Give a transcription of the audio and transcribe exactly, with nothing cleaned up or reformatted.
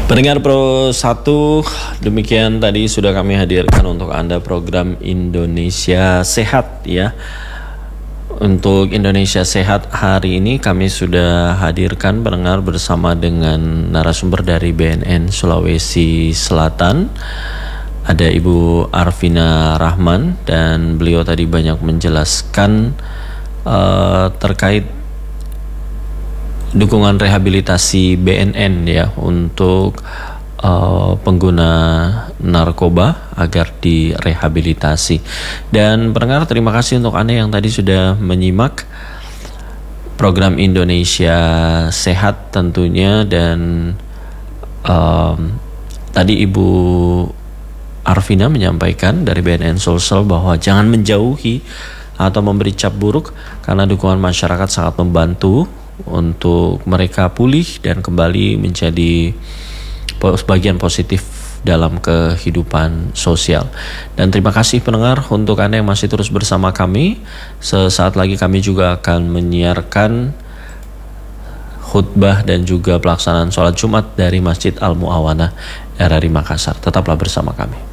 Pendengar Pro satu, demikian tadi sudah kami hadirkan untuk Anda program Indonesia Sehat ya. Untuk Indonesia Sehat hari ini kami sudah hadirkan pendengar bersama dengan narasumber dari B N N Sulawesi Selatan. Ada Ibu Arvina Rahman dan beliau tadi banyak menjelaskan uh, terkait dukungan rehabilitasi B N N ya untuk uh, pengguna narkoba agar direhabilitasi. Dan pendengar, terima kasih untuk Anda yang tadi sudah menyimak program Indonesia Sehat tentunya. Dan um, tadi Ibu Arvina menyampaikan dari B N N Sulsel bahwa jangan menjauhi atau memberi cap buruk, karena dukungan masyarakat sangat membantu untuk mereka pulih dan kembali menjadi bagian positif dalam kehidupan sosial. Dan terima kasih pendengar untuk Anda yang masih terus bersama kami. Sesaat lagi kami juga akan menyiarkan khutbah dan juga pelaksanaan sholat Jumat dari Masjid Al Mu'awanah R R I Makassar. Tetaplah bersama kami.